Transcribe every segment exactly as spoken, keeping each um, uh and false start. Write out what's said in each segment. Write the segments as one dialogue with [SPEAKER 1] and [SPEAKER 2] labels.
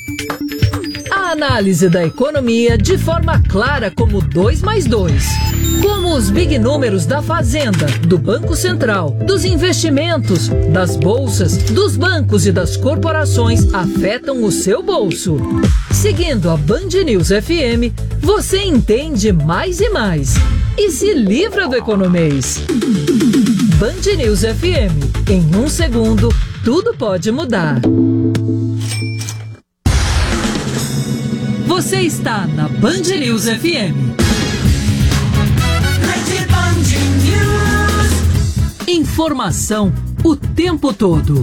[SPEAKER 1] A análise da economia de forma clara como dois mais dois. Como os big números da Fazenda, do Banco Central, dos investimentos, das bolsas, dos bancos e das corporações afetam o seu bolso. Seguindo a Band News F M, você entende mais e mais. E se livra do economês. Band News F M. Em um segundo, tudo pode mudar. Você está na Band News F M. Informação o tempo todo.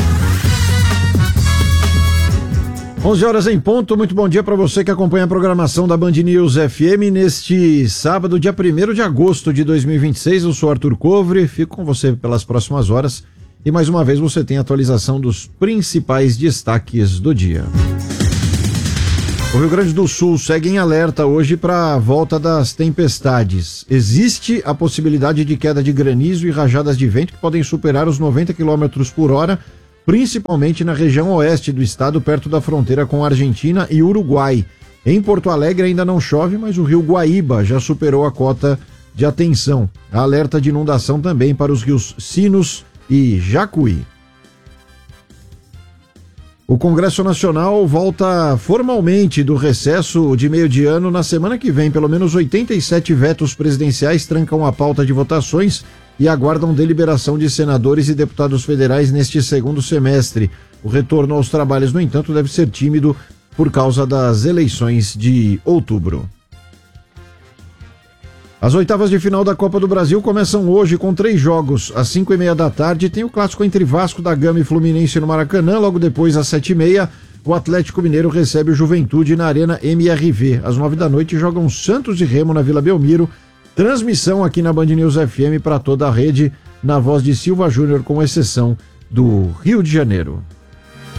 [SPEAKER 2] onze horas em ponto, muito bom dia para você que acompanha a programação da Band News F M neste sábado, dia primeiro de agosto de dois mil e vinte e seis. Eu sou Arthur Covre, fico com você pelas próximas horas e mais uma vez você tem a atualização dos principais destaques do dia. O Rio Grande do Sul segue em alerta hoje para a volta das tempestades. Existe a possibilidade de queda de granizo e rajadas de vento que podem superar os noventa quilômetros por hora, principalmente na região oeste do estado, perto da fronteira com a Argentina e Uruguai. Em Porto Alegre ainda não chove, mas o rio Guaíba já superou a cota de atenção. Há alerta de inundação também para os rios Sinos e Jacuí. O Congresso Nacional volta formalmente do recesso de meio de ano na semana que vem. Pelo menos oitenta e sete vetos presidenciais trancam a pauta de votações e aguardam deliberação de senadores e deputados federais neste segundo semestre. O retorno aos trabalhos, no entanto, deve ser tímido por causa das eleições de outubro. As oitavas de final da Copa do Brasil começam hoje com três jogos. Às cinco e meia da tarde tem o clássico entre Vasco da Gama e Fluminense no Maracanã. Logo depois, às sete e meia, o Atlético Mineiro recebe o Juventude na Arena M R V. Às nove da noite jogam Santos e Remo na Vila Belmiro. Transmissão aqui na Band News F M para toda a rede, na voz de Silva Júnior, com exceção do Rio de Janeiro.